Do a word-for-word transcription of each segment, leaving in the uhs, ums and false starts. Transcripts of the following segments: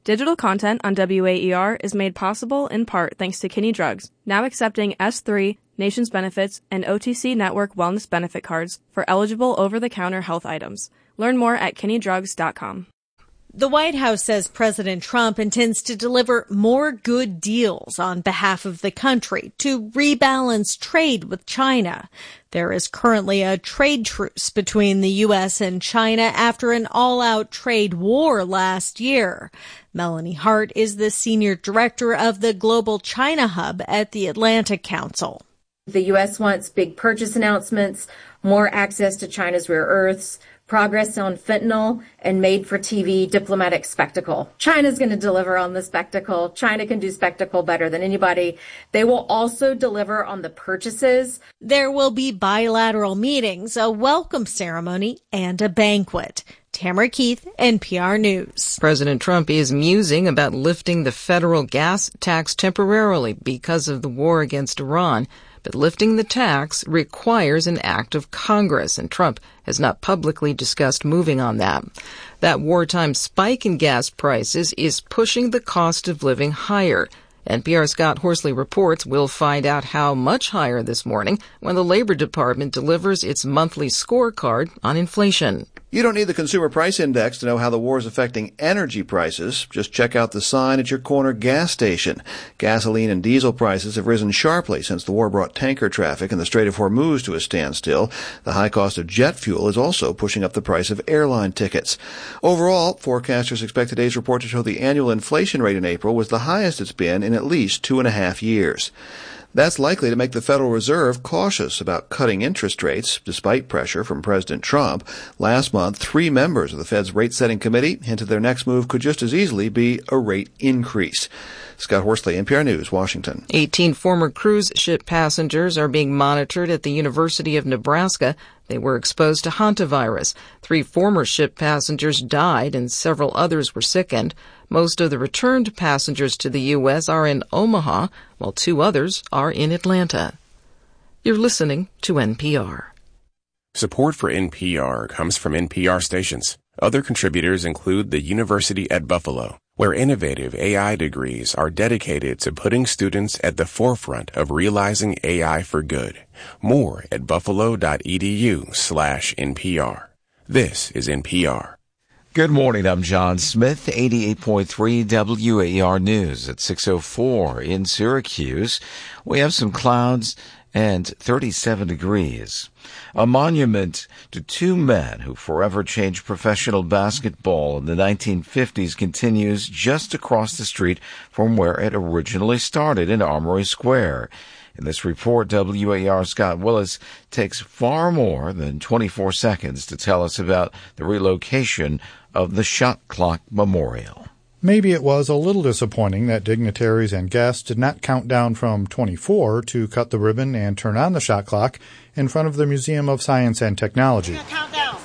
Digital content on W A E R is made possible in part thanks to Kinney Drugs, now accepting S three, Nations Benefits, and O T C Network Wellness Benefit cards for eligible over-the-counter health items. Learn more at kinney drugs dot com. The White House says President Trump intends to deliver more good deals on behalf of the country to rebalance trade with China. There is currently a trade truce between the U S and China after an all-out trade war last year. Melanie Hart is the senior director of the Global China Hub at the Atlantic Council. The U S wants big purchase announcements, more access to China's rare earths, progress on fentanyl, and made-for-T V diplomatic spectacle. China's going to deliver on the spectacle. China can do spectacle better than anybody. They will also deliver on the purchases. There will be bilateral meetings, a welcome ceremony, and a banquet. Tamara Keith, N P R News. President Trump is musing about lifting the federal gas tax temporarily because of the war against Iran. But lifting the tax requires an act of Congress, and Trump has not publicly discussed moving on that. That wartime spike in gas prices is pushing the cost of living higher. N P R's Scott Horsley reports we'll find out how much higher this morning when the Labor Department delivers its monthly scorecard on inflation. You don't need the Consumer Price Index to know how the war is affecting energy prices. Just check out the sign at your corner gas station. Gasoline and diesel prices have risen sharply since the war brought tanker traffic in the Strait of Hormuz to a standstill. The high cost of jet fuel is also pushing up the price of airline tickets. Overall, forecasters expect today's report to show the annual inflation rate in April was the highest it's been in at least two and a half years. That's likely to make the Federal Reserve cautious about cutting interest rates, despite pressure from President Trump. Last month, three members of the Fed's rate-setting committee hinted their next move could just as easily be a rate increase. Scott Horsley, N P R News, Washington. eighteen former cruise ship passengers are being monitored at the University of Nebraska. They were exposed to hantavirus. Three former ship passengers died and several others were sickened. Most of the returned passengers to the U S are in Omaha, while two others are in Atlanta. You're listening to N P R. Support for N P R comes from N P R stations. Other contributors include the University at Buffalo, where innovative A I degrees are dedicated to putting students at the forefront of realizing A I for good. More at buffalo.edu slash NPR. This is N P R. Good morning, I'm John Smith, eighty-eight point three W A E R News at six oh four in Syracuse. We have some clouds and thirty-seven degrees. A monument to two men who forever changed professional basketball in the nineteen fifties continues just across the street from where it originally started in Armory Square. In this report, W A E R's Scott Willis takes far more than twenty-four seconds to tell us about the relocation of the Shot Clock Memorial. Maybe it was a little disappointing that dignitaries and guests did not count down from twenty-four to cut the ribbon and turn on the shot clock in front of the Museum of Science and Technology. Count down.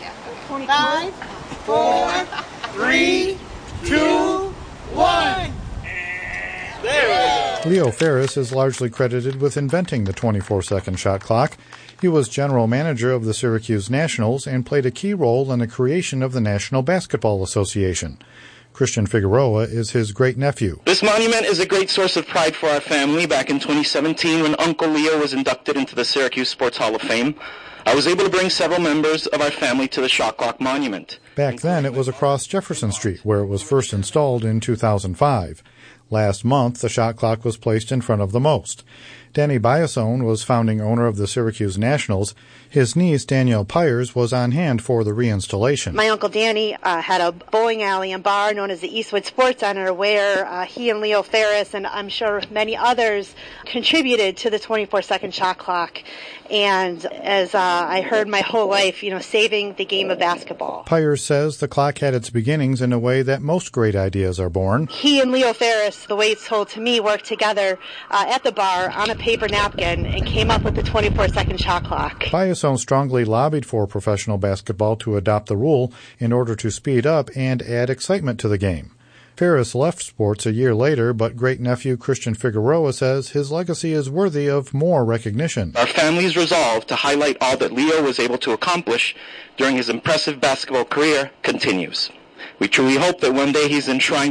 Five, four, three, two, one. There we go. Leo Ferris is largely credited with inventing the twenty-four second shot clock. He was general manager of the Syracuse Nationals and played a key role in the creation of the National Basketball Association. Christian Figueroa is his great-nephew. This monument is a great source of pride for our family. Back in twenty seventeen, when Uncle Leo was inducted into the Syracuse Sports Hall of Fame, I was able to bring several members of our family to the Shot Clock Monument. Back then, it was across Jefferson Street, where it was first installed in two thousand five. Last month, the shot clock was placed in front of the most. Danny Biasone was founding owner of the Syracuse Nationals. His niece, Danielle Pyers, was on hand for the reinstallation. My Uncle Danny uh, had a bowling alley and bar known as the Eastwood Sports Center, where uh, he and Leo Ferris, and I'm sure many others, contributed to the twenty-four second shot clock. And as uh, I heard my whole life, you know, saving the game of basketball. Pyers says the clock had its beginnings in a way that most great ideas are born. He and Leo Ferris, the way it's told to me, worked together uh, at the bar on a paper napkin and came up with the twenty-four second shot clock. Biasone strongly lobbied for professional basketball to adopt the rule in order to speed up and add excitement to the game. Ferris left sports a year later, but great-nephew Christian Figueroa says his legacy is worthy of more recognition. Our family's resolve to highlight all that Leo was able to accomplish during his impressive basketball career continues. We truly hope that one day he's enshrined